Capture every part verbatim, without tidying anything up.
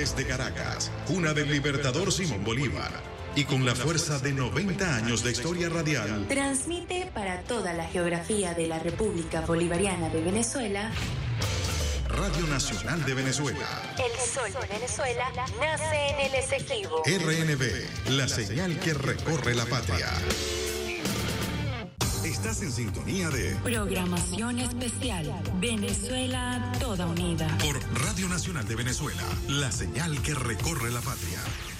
Desde Caracas, cuna del libertador Simón Bolívar, y con la fuerza de noventa años de historia radial, transmite para toda la geografía de la República Bolivariana de Venezuela, Radio Nacional de Venezuela. El sol de Venezuela nace en el Esequibo. R N V, la señal que recorre la patria. Estás en sintonía de Programación Especial Venezuela Toda Unida por Radio Nacional de Venezuela, la señal que recorre la patria.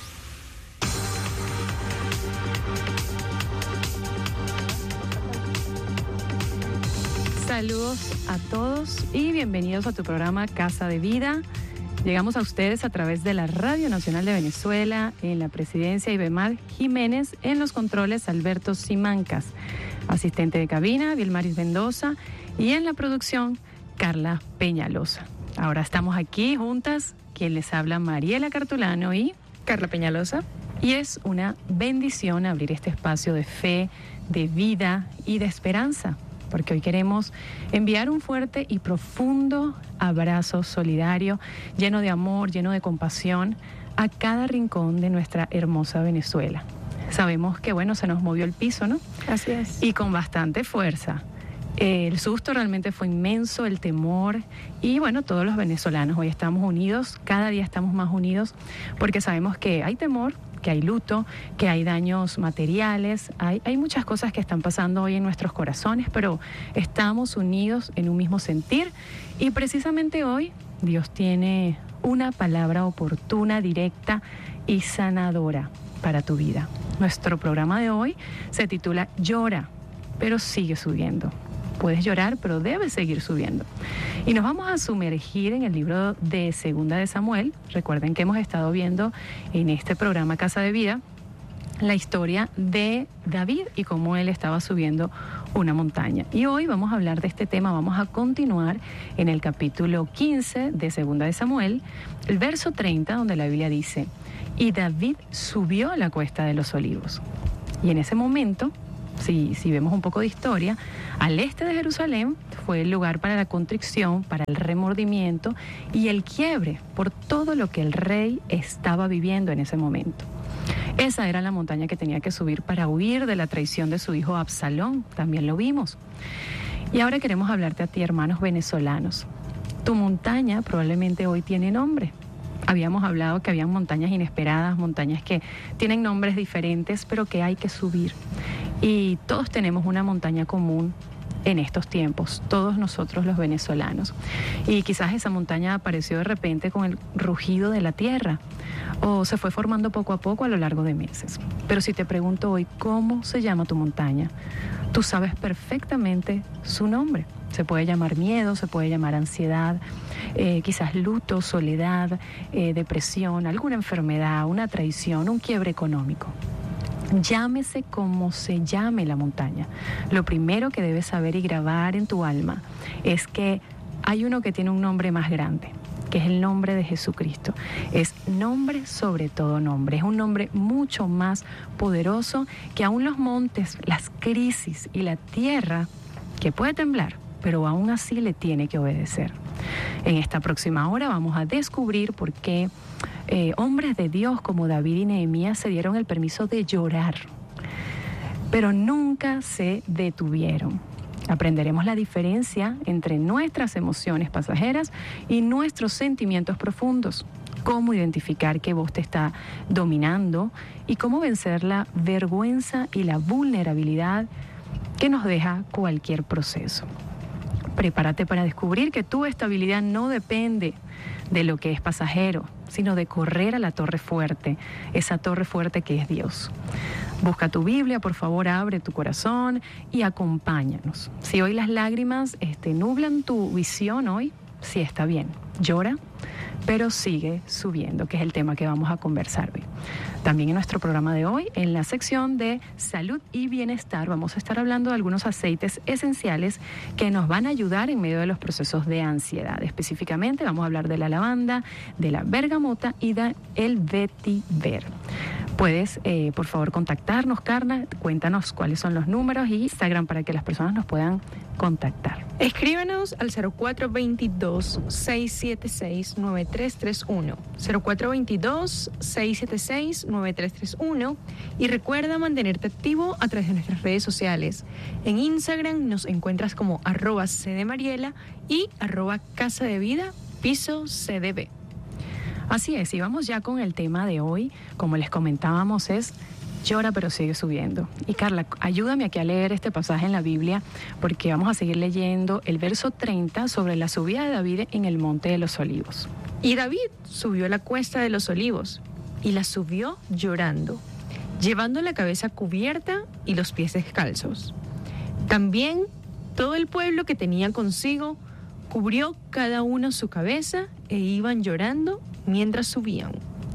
Saludos a todos y bienvenidos a tu programa Casa de Vida. Llegamos a ustedes a través de la Radio Nacional de Venezuela, en la presidencia Ibemar Jiménez, en los controles Alberto Simancas, asistente de cabina Vilmaris Mendoza y en la producción Carla Peñalosa. Ahora estamos aquí juntas, quien les habla Mariela Cartulano y Carla Peñalosa. Y es una bendición abrir este espacio de fe, de vida y de esperanza, porque hoy queremos enviar un fuerte y profundo abrazo solidario, lleno de amor, lleno de compasión, a cada rincón de nuestra hermosa Venezuela. Sabemos que, bueno, se nos movió el piso, ¿no? Así es. Y con bastante fuerza. Eh, el susto realmente fue inmenso, el temor, y bueno, todos los venezolanos hoy estamos unidos, cada día estamos más unidos, porque sabemos que hay temor, que hay luto, que hay daños materiales, hay, hay muchas cosas que están pasando hoy en nuestros corazones, pero estamos unidos en un mismo sentir, y precisamente hoy Dios tiene una palabra oportuna, directa y sanadora para tu vida. Nuestro programa de hoy se titula Llora, pero sigue subiendo. Puedes llorar, pero debes seguir subiendo. Y nos vamos a sumergir en el libro de Segunda de Samuel. Recuerden que hemos estado viendo en este programa Casa de Vida la historia de David y cómo él estaba subiendo una montaña. Y hoy vamos a hablar de este tema, vamos a continuar en el capítulo quince de Segunda de Samuel, el verso treinta, donde la Biblia dice: y David subió a la cuesta de los Olivos. Y en ese momento, Si, si vemos un poco de historia, al este de Jerusalén fue el lugar para la contrición, para el remordimiento y el quiebre por todo lo que el rey estaba viviendo en ese momento. Esa era la montaña que tenía que subir para huir de la traición de su hijo Absalón, también lo vimos. Y ahora queremos hablarte a ti, hermanos venezolanos. Tu montaña probablemente hoy tiene nombre. Habíamos hablado que habían montañas inesperadas, montañas que tienen nombres diferentes, pero que hay que subir. Y todos tenemos una montaña común en estos tiempos, todos nosotros los venezolanos. Y quizás esa montaña apareció de repente con el rugido de la tierra, o se fue formando poco a poco a lo largo de meses. Pero si te pregunto hoy, ¿cómo se llama tu montaña? Tú sabes perfectamente su nombre. Se puede llamar miedo, se puede llamar ansiedad, eh, quizás luto, soledad, eh, depresión, alguna enfermedad, una traición, un quiebre económico. Llámese como se llame la montaña. Lo primero que debes saber y grabar en tu alma es que hay uno que tiene un nombre más grande, que es el nombre de Jesucristo. Es nombre sobre todo nombre. Es un nombre mucho más poderoso que aún los montes, las crisis y la tierra, que puede temblar, pero aún así le tiene que obedecer. En esta próxima hora vamos a descubrir por qué eh, hombres de Dios como David y Nehemías se dieron el permiso de llorar, pero nunca se detuvieron. Aprenderemos la diferencia entre nuestras emociones pasajeras y nuestros sentimientos profundos, cómo identificar qué voz te está dominando y cómo vencer la vergüenza y la vulnerabilidad que nos deja cualquier proceso. Prepárate para descubrir que tu estabilidad no depende de lo que es pasajero, sino de correr a la torre fuerte, esa torre fuerte que es Dios. Busca tu Biblia, por favor, abre tu corazón y acompáñanos. Si hoy las lágrimas este, nublan tu visión hoy, sí está bien, llora, pero sigue subiendo, que es el tema que vamos a conversar hoy. También en nuestro programa de hoy, en la sección de salud y bienestar, vamos a estar hablando de algunos aceites esenciales que nos van a ayudar en medio de los procesos de ansiedad. Específicamente vamos a hablar de la lavanda, de la bergamota y del vetiver. Puedes, eh, por favor, contactarnos, Carla, cuéntanos cuáles son los números y Instagram para que las personas nos puedan contactar. Escríbanos al cero cuatro dos dos, seis siete seis, nueve tres tres uno, cero cuatro dos dos, seis siete seis, nueve tres tres uno y recuerda mantenerte activo a través de nuestras redes sociales. En Instagram nos encuentras como arroba cdmariela y arroba casa de vida piso cdb. Así es, y vamos ya con el tema de hoy, como les comentábamos, es llora pero sigue subiendo. Y Carla, ayúdame aquí a leer este pasaje en la Biblia, porque vamos a seguir leyendo el verso treinta sobre la subida de David en el Monte de los Olivos. Y David subió la cuesta de los Olivos, y la subió llorando, llevando la cabeza cubierta y los pies descalzos. También todo el pueblo que tenía consigo cubrió cada uno su cabeza e iban llorando mientras subían.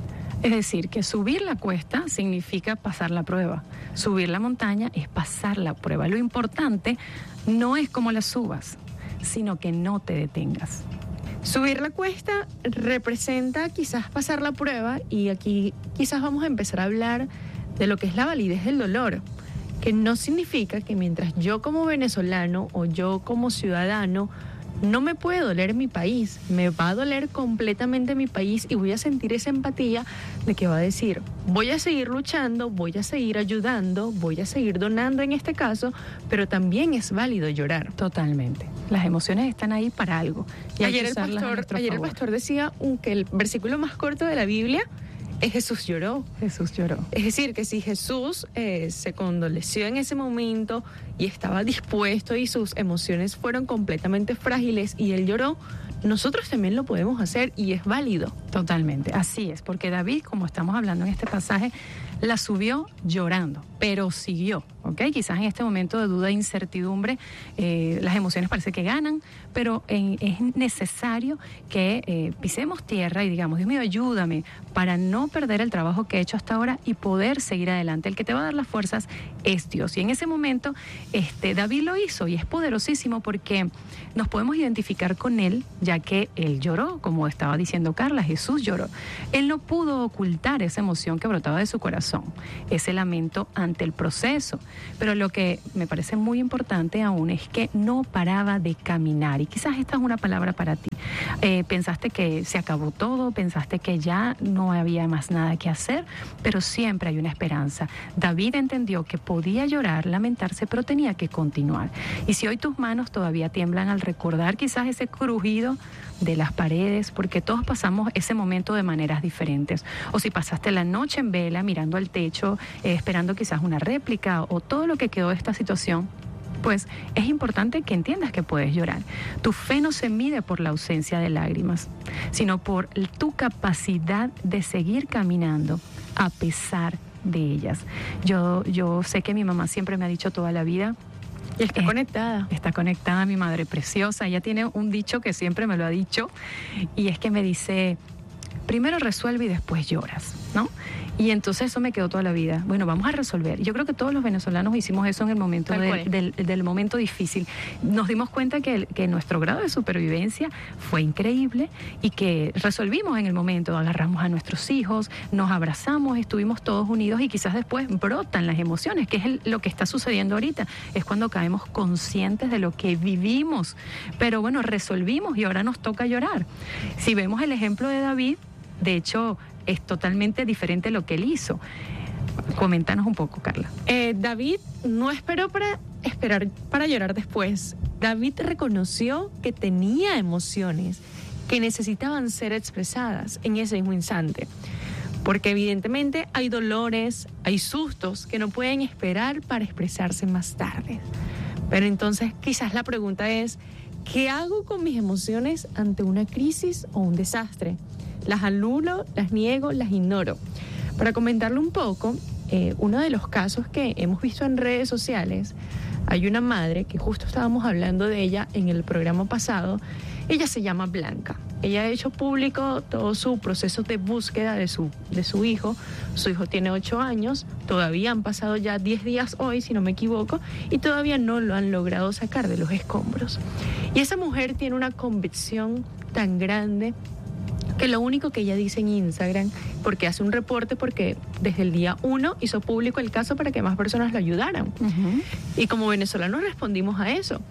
Es decir, que subir la cuesta significa pasar la prueba. Subir la montaña es pasar la prueba. Lo importante no es cómo la subas, sino que no te detengas. Subir la cuesta representa quizás pasar la prueba, y aquí quizás vamos a empezar a hablar de lo que es la validez del dolor, que no significa que mientras yo como venezolano o yo como ciudadano no me puede doler mi país, me va a doler completamente mi país y voy a sentir esa empatía de que va a decir, voy a seguir luchando, voy a seguir ayudando, voy a seguir donando en este caso, pero también es válido llorar. Totalmente. Las emociones están ahí para algo. Y ayer el pastor, ayer el pastor decía un, que el versículo más corto de la Biblia es Jesús lloró. Jesús lloró. Es decir, que si Jesús eh, se condoleció en ese momento y estaba dispuesto y sus emociones fueron completamente frágiles y él lloró, nosotros también lo podemos hacer y es válido. Totalmente, así es, porque David, como estamos hablando en este pasaje, la subió llorando, pero siguió, ¿ok? Quizás en este momento de duda e incertidumbre, eh, las emociones parece que ganan, pero en, es necesario que eh, pisemos tierra y digamos, Dios mío, ayúdame para no perder el trabajo que he hecho hasta ahora y poder seguir adelante. El que te va a dar las fuerzas es Dios. Y en ese momento, este, David lo hizo y es poderosísimo porque nos podemos identificar con él, ya que él lloró, como estaba diciendo Carla, Jesús lloró. Él no pudo ocultar esa emoción que brotaba de su corazón, ese lamento ante el proceso. Pero lo que me parece muy importante aún es que no paraba de caminar. Y quizás esta es una palabra para ti. Eh, pensaste que se acabó todo, pensaste que ya no había más nada que hacer, pero siempre hay una esperanza. David entendió que podía llorar, lamentarse, pero tenía que continuar. Y si hoy tus manos todavía tiemblan al recordar quizás ese crujido de las paredes, porque todos pasamos ese momento de maneras diferentes. O si pasaste la noche en vela mirando al techo, eh, esperando quizás una réplica o todo lo que quedó de esta situación, pues es importante que entiendas que puedes llorar. Tu fe no se mide por la ausencia de lágrimas, sino por tu capacidad de seguir caminando a pesar de ellas. Yo, yo sé que mi mamá siempre me ha dicho toda la vida, y está eh, conectada. Está conectada, mi madre preciosa. Ella tiene un dicho que siempre me lo ha dicho, y es que me dice, primero resuelve y después lloras, ¿no? Y entonces eso me quedó toda la vida. Bueno, vamos a resolver. Yo creo que todos los venezolanos hicimos eso en el momento de, del, del momento difícil. Nos dimos cuenta que, que nuestro grado de supervivencia fue increíble y que resolvimos en el momento. Agarramos a nuestros hijos, nos abrazamos, estuvimos todos unidos y quizás después brotan las emociones, que es el, lo que está sucediendo ahorita. Es cuando caemos conscientes de lo que vivimos. Pero bueno, resolvimos y ahora nos toca llorar. Si vemos el ejemplo de David, de hecho, es totalmente diferente lo que él hizo. Coméntanos un poco, Carla. Eh, David no esperó para esperar para llorar después. David reconoció que tenía emociones que necesitaban ser expresadas en ese mismo instante. Porque evidentemente hay dolores, hay sustos que no pueden esperar para expresarse más tarde. Pero entonces quizás la pregunta es, ¿qué hago con mis emociones ante una crisis o un desastre? Las anulo, las niego, las ignoro. Para comentarlo un poco, eh, uno de los casos que hemos visto en redes sociales, hay una madre que justo estábamos hablando de ella en el programa pasado. Ella se llama Blanca. Ella ha hecho público todo su proceso de búsqueda de su, de su hijo. Su hijo tiene ocho años, todavía han pasado ya diez días hoy, si no me equivoco, y todavía no lo han logrado sacar de los escombros. Y esa mujer tiene una convicción tan grande que lo único que ella dice en Instagram, porque hace un reporte, porque desde el día uno hizo público el caso para que más personas lo ayudaran. Uh-huh. Y como venezolanos respondimos a eso.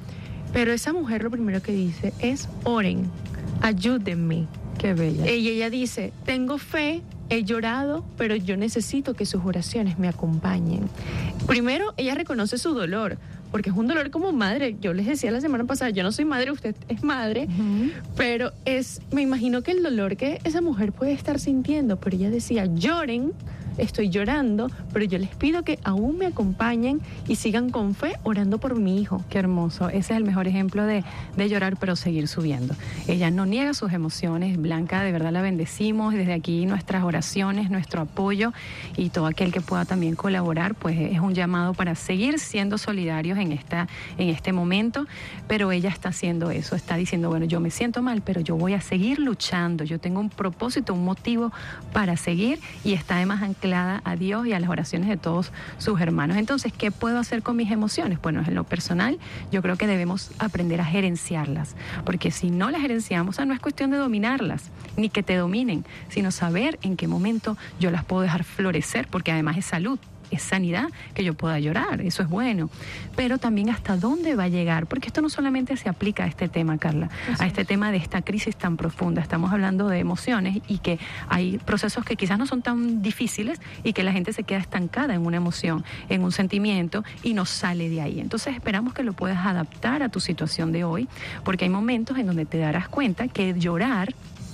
Pero esa mujer lo primero que dice es, oren, ayúdenme. Qué bella. Y ella dice, tengo fe, he llorado, pero yo necesito que sus oraciones me acompañen. Primero, ella reconoce su dolor, porque es un dolor como madre. Yo les decía la semana pasada, yo no soy madre, usted es madre, uh-huh. pero es, me imagino que el dolor que esa mujer puede estar sintiendo, pero ella decía, lloren, estoy llorando, pero yo les pido que aún me acompañen y sigan con fe orando por mi hijo. Qué hermoso. Ese es el mejor ejemplo de, de llorar, pero seguir subiendo. Ella no niega sus emociones. Blanca, de verdad la bendecimos. Desde aquí nuestras oraciones, nuestro apoyo y todo aquel que pueda también colaborar, pues es un llamado para seguir siendo solidarios en, esta, en este momento. Pero ella está haciendo eso, está diciendo, bueno, yo me siento mal, pero yo voy a seguir luchando. Yo tengo un propósito, un motivo para seguir y está además anclada a Dios y a las oraciones de todos sus hermanos. Entonces, ¿qué puedo hacer con mis emociones? Bueno, en lo personal, yo creo que debemos aprender a gerenciarlas, porque si no las gerenciamos, o sea, no es cuestión de dominarlas, ni que te dominen, sino saber en qué momento yo las puedo dejar florecer, porque además es salud. Es sanidad que yo pueda llorar, eso es bueno, pero también hasta dónde va a llegar, porque esto no solamente se aplica a este tema, Carla, a este tema de esta crisis tan profunda. Estamos hablando de emociones y que hay procesos que quizás no son tan difíciles y que la gente se queda estancada en una emoción, en un sentimiento y no sale de ahí. Entonces esperamos que lo puedas adaptar a tu situación de hoy, porque hay momentos en donde te darás cuenta que llorar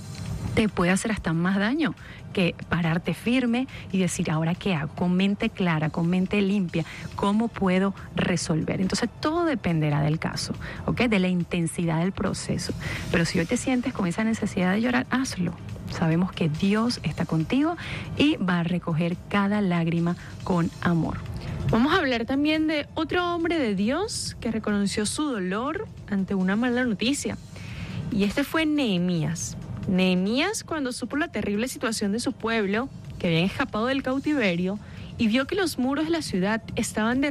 te puede hacer hasta más daño que pararte firme y decir, ¿ahora qué hago? Con mente clara, con mente limpia, ¿cómo puedo resolver? Entonces, todo dependerá del caso, ¿ok? De la intensidad del proceso. Pero si hoy te sientes con esa necesidad de llorar, hazlo. Sabemos que Dios está contigo y va a recoger cada lágrima con amor. Vamos a hablar también de otro hombre de Dios que reconoció su dolor ante una mala noticia. Y este fue Nehemías. Nehemías, cuando supo la terrible situación de su pueblo, que habían escapado del cautiverio, y vio que los muros de la ciudad estaban derribados,